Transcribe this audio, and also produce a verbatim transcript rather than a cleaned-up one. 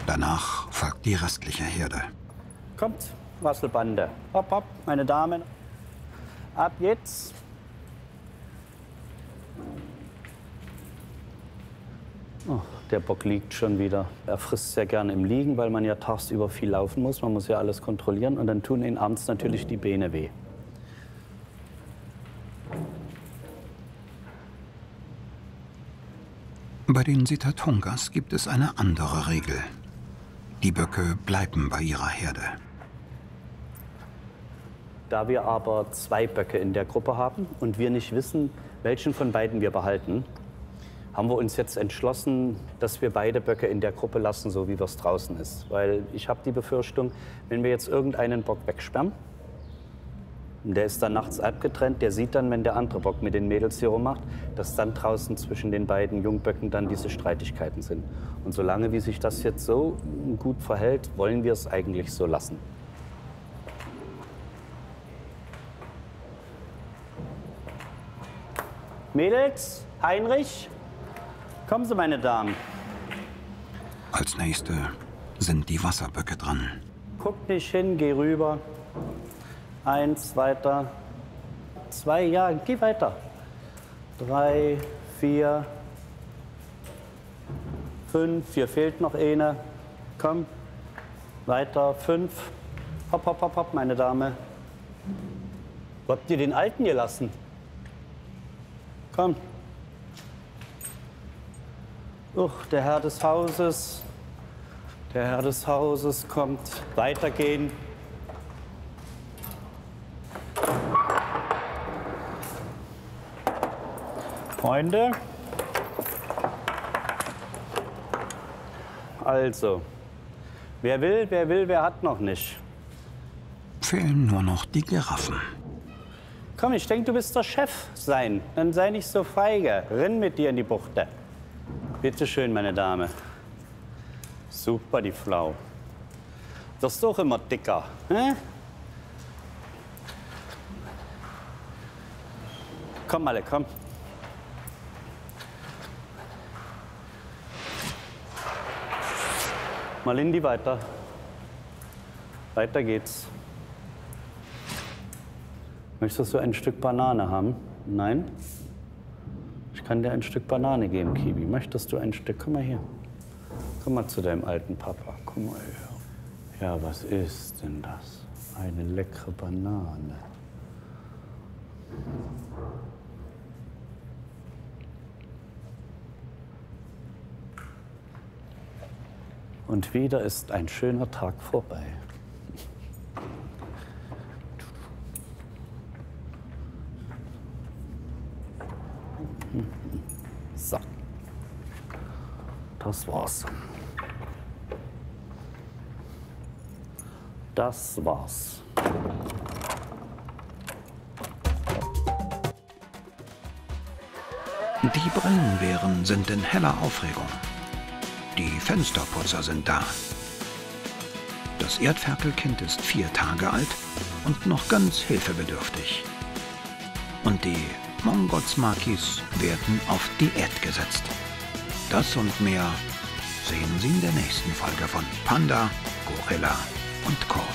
Danach folgt die restliche Herde. Kommt, Wasselbande. Hopp, hopp, meine Damen. Ab jetzt. Oh, der Bock liegt schon wieder. Er frisst sehr gerne im Liegen, weil man ja tagsüber viel laufen muss. Man muss ja alles kontrollieren und dann tun ihn abends natürlich die Beine weh. Bei den Sitatungas gibt es eine andere Regel. Die Böcke bleiben bei ihrer Herde. Da wir aber zwei Böcke in der Gruppe haben und wir nicht wissen, welchen von beiden wir behalten, haben wir uns jetzt entschlossen, dass wir beide Böcke in der Gruppe lassen, so wie es draußen ist. Weil ich habe die Befürchtung, wenn wir jetzt irgendeinen Bock wegsperren, und der ist dann nachts abgetrennt, der sieht dann, wenn der andere Bock mit den Mädels hier rummacht, dass dann draußen zwischen den beiden Jungböcken dann diese Streitigkeiten sind. Und solange wie sich das jetzt so gut verhält, wollen wir es eigentlich so lassen. Mädels, Heinrich, kommen Sie, meine Damen. Als nächste sind die Wasserböcke dran. Guck nicht hin, geh rüber. Eins, weiter. Zwei, ja, geh weiter. Drei, vier, fünf, hier fehlt noch eine. Komm, weiter, fünf. Hopp, hopp, hopp, hopp, meine Dame. Wo habt ihr den Alten gelassen? Komm. Uch, der Herr des Hauses. Der Herr des Hauses kommt. Weitergehen. Freunde. Also, wer will, wer will, wer hat noch nicht? Fehlen nur noch die Giraffen. Komm, ich denke, du bist der Chef sein. Dann sei nicht so feige. Rinn mit dir in die Buchte. Bitte schön, meine Dame. Super, die Flau. Das ist doch immer dicker. Hä? Komm, Malle, komm. Malindi, weiter. Weiter geht's. Möchtest du ein Stück Banane haben? Nein? Ich kann dir ein Stück Banane geben, Kiwi. Möchtest du ein Stück? Komm mal hier. Komm mal zu deinem alten Papa. Komm mal her. Ja, was ist denn das? Eine leckere Banane. Und wieder ist ein schöner Tag vorbei. So. Das war's. Das war's. Die Brillenbären sind in heller Aufregung. Die Fensterputzer sind da. Das Erdferkelkind ist vier Tage alt und noch ganz hilfebedürftig. Und die Mongotsmakis werden auf Diät gesetzt. Das und mehr sehen Sie in der nächsten Folge von Panda, Gorilla und Co.